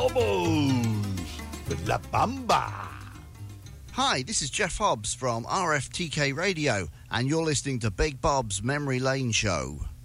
Vamos with La Bamba. Hi, this is Jeff Hobbs from RFTK Radio, and you're listening to Big Bob's Memory Lane Show.